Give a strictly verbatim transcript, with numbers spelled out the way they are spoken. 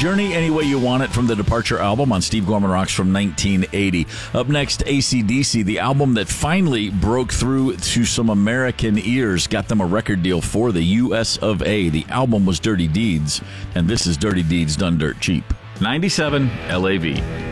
Journey Any Way You Want It from the Departure album on Steve Gorman Rocks from nineteen eighty. Up next, A C D C, the album that finally broke through to some American ears, got them a record deal for the U S of A. The album was Dirty Deeds, and this is Dirty Deeds Done Dirt Cheap. ninety-seven L A V.